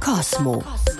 Kosmo.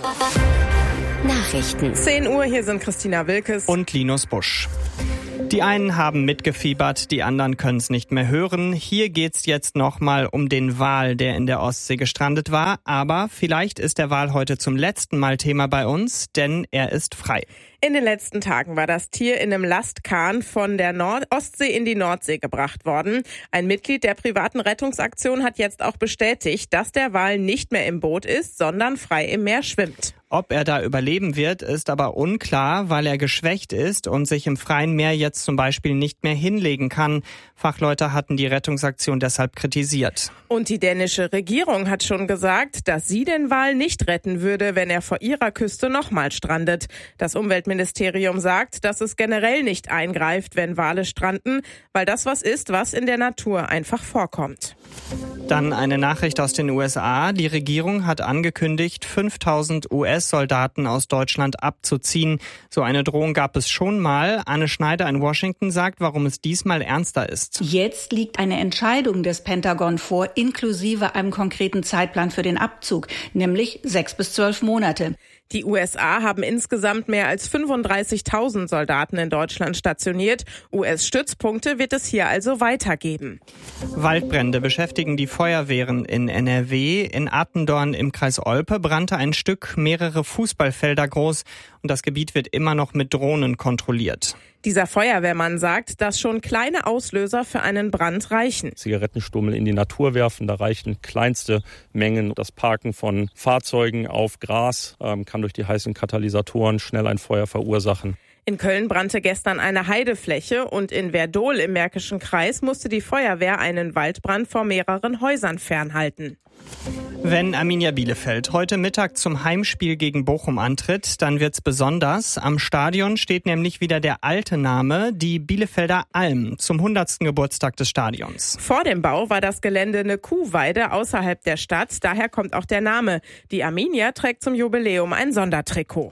Nachrichten. 10 Uhr, hier sind Christina Wilkes und Linus Busch. Die einen haben mitgefiebert, die anderen können es nicht mehr hören. Hier geht's jetzt nochmal um den Wal, der in der Ostsee gestrandet war. Aber vielleicht ist der Wal heute zum letzten Mal Thema bei uns, denn er ist frei. In den letzten Tagen war das Tier in einem Lastkahn von der Ostsee in die Nordsee gebracht worden. Ein Mitglied der privaten Rettungsaktion hat jetzt auch bestätigt, dass der Wal nicht mehr im Boot ist, sondern frei im Meer schwimmt. Ob er da überleben wird, ist aber unklar, weil er geschwächt ist und sich im freien Meer jetzt zum Beispiel nicht mehr hinlegen kann. Fachleute hatten die Rettungsaktion deshalb kritisiert. Und die dänische Regierung hat schon gesagt, dass sie den Wal nicht retten würde, wenn er vor ihrer Küste nochmal strandet. Das Umweltministerium sagt, dass es generell nicht eingreift, wenn Wale stranden, weil das was ist, was in der Natur einfach vorkommt. Dann eine Nachricht aus den USA. Die Regierung hat angekündigt, 5000 US-Soldaten aus Deutschland abzuziehen. So eine Drohung gab es schon mal. Anne Schneider in Washington sagt, warum es diesmal ernster ist. Jetzt liegt eine Entscheidung des Pentagon vor, inklusive einem konkreten Zeitplan für den Abzug, nämlich 6 bis 12 Monate. Die USA haben insgesamt mehr als 35.000 Soldaten in Deutschland stationiert. US-Stützpunkte wird es hier also weitergeben. Waldbrände beschäftigen die Feuerwehren in NRW. In Attendorn im Kreis Olpe brannte ein Stück mehrere Fußballfelder groß und das Gebiet wird immer noch mit Drohnen kontrolliert. Dieser Feuerwehrmann sagt, dass schon kleine Auslöser für einen Brand reichen. Zigarettenstummel in die Natur werfen, da reichen kleinste Mengen. Das Parken von Fahrzeugen auf Gras kann durch die heißen Katalysatoren schnell ein Feuer verursachen. In Köln brannte gestern eine Heidefläche und in Werdohl im Märkischen Kreis musste die Feuerwehr einen Waldbrand vor mehreren Häusern fernhalten. Wenn Arminia Bielefeld heute Mittag zum Heimspiel gegen Bochum antritt, dann wird's besonders. Am Stadion steht nämlich wieder der alte Name, die Bielefelder Alm, zum 100. Geburtstag des Stadions. Vor dem Bau war das Gelände eine Kuhweide außerhalb der Stadt, daher kommt auch der Name. Die Arminia trägt zum Jubiläum ein Sondertrikot.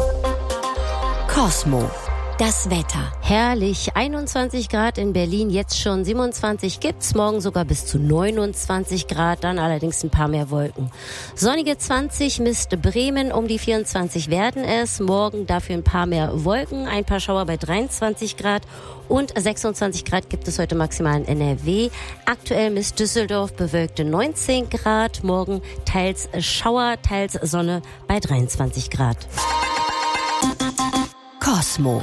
Kosmo. Das Wetter. Herrlich, 21 Grad in Berlin, jetzt schon 27 gibt's, morgen sogar bis zu 29 Grad, dann allerdings ein paar mehr Wolken. Sonnige 20 misst Bremen, um die 24 werden es, morgen dafür ein paar mehr Wolken, ein paar Schauer bei 23 Grad und 26 Grad gibt es heute maximal in NRW. Aktuell misst Düsseldorf bewölkte 19 Grad, morgen teils Schauer, teils Sonne bei 23 Grad. Kosmo.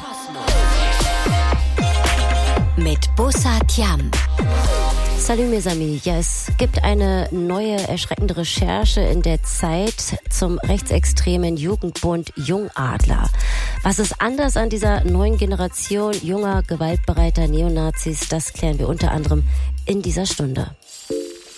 Mit Bussard Yam. Salut mes amis. Ja, es gibt eine neue erschreckende Recherche in der Zeit zum rechtsextremen Jugendbund Jungadler. Was ist anders an dieser neuen Generation junger, gewaltbereiter Neonazis? Das klären wir unter anderem in dieser Stunde.